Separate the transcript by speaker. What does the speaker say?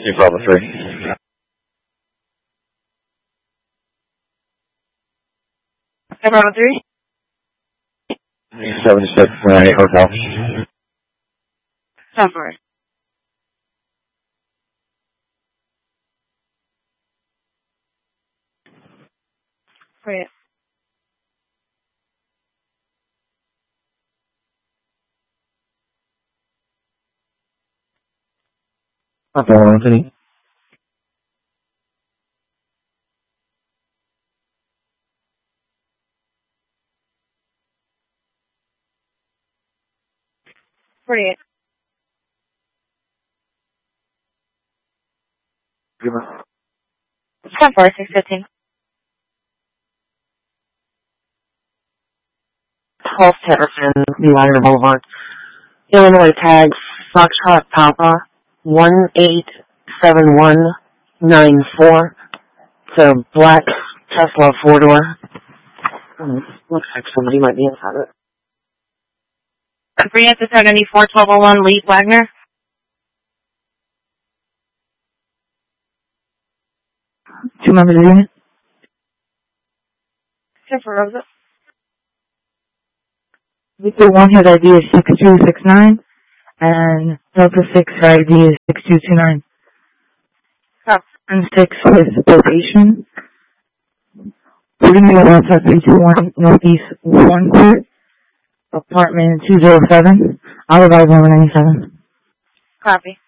Speaker 1: Bravo 3.
Speaker 2: Bravo 3.
Speaker 1: 7698 Hotel.
Speaker 2: Software. Great.
Speaker 1: Papa Anthony.
Speaker 2: Great. Software 615.
Speaker 3: 12 Patterson, New Iron Boulevard, Illinois tag Foxtrot Papa 187194. It's a black Tesla 4-door. Looks like somebody might be inside it.
Speaker 2: Free at the 74-1201 Lee Wagner.
Speaker 3: Two members of the unit.
Speaker 2: Jennifer Rosa.
Speaker 3: Victor 1, his ID is 6269, and Delta 6, her ID is 6229. And 6 is probation. Putting me outside 321 Northeast 1 Court, apartment 207, Olive 197.
Speaker 2: Copy.